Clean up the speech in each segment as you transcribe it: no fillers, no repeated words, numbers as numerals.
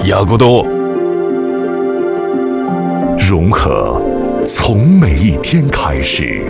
雅古多。融合从每一天开始。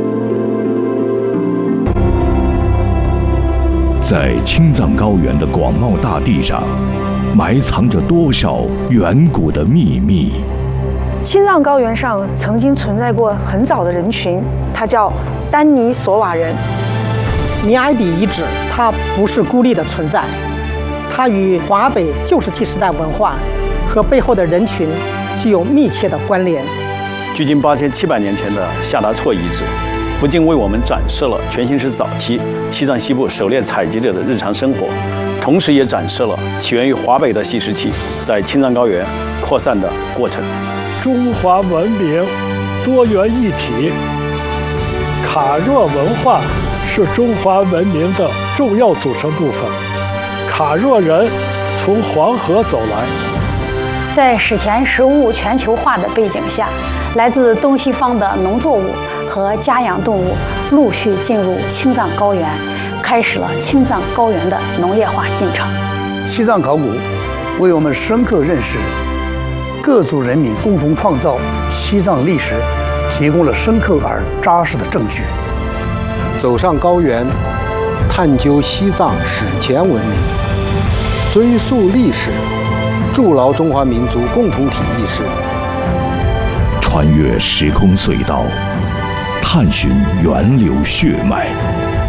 在青藏高原的广袤大地上，埋藏着多少远古的秘密？ 青藏高原上曾经存在过很早的人群，它叫丹尼索瓦人。 尼埃底遗址它不是孤立的存在，它与华北旧石器时代文化和背后的人群具有密切的关联。 距今8700年前的夏达措遗址，不仅为我们展示了全新石早期西藏西部狩猎采集者的日常生活，同时也展示了起源于华北的细石器在青藏高原扩散的过程。 中华文明多元一体，卡若文化是中华文明的重要组成部分。卡若人从黄河走来， 在史前食物全球化的背景下，来自东西方的农作物和家养动物陆续进入青藏高原，开始了青藏高原的农业化进程。 西藏考古为我们深刻认识各族人民共同创造西藏历史提供了深刻而扎实的证据。 走上高原，探究西藏史前文明，追溯历史，筑牢中华民族共同体意识。 穿越时空隧道，探寻源流血脉，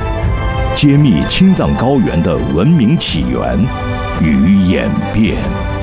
揭秘青藏高原的文明起源与演变。